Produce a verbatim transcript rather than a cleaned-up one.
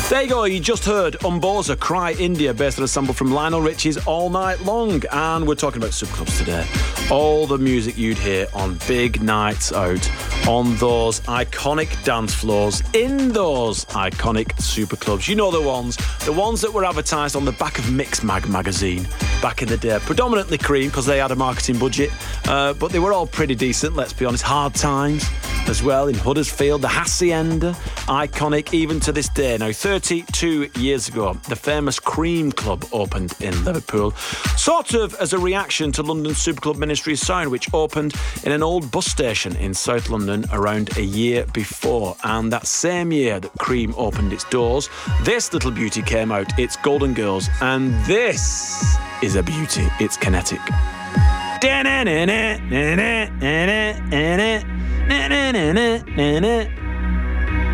There you go, you just heard Umboza, Cry India, based on a sample from Lionel Richie's All Night Long. And we're talking about superclubs today. All the music you'd hear on big nights out, on those iconic dance floors, in those iconic superclubs. You know the ones, the ones that were advertised on the back of Mixmag magazine back in the day. Predominantly Cream, because they had a marketing budget, uh, but they were all pretty decent, let's be honest. Hard Times as well in Huddersfield, the Hacienda, iconic even to this day. Now, thirty-two years ago, the famous Cream Club opened in Liverpool, sort of as a reaction to London Superclub Ministry's Sound, which opened in an old bus station in South London around a year before. And that same year that Cream opened its doors, this little beauty came out. It's Golden Girls, and this is a beauty. It's kinetic.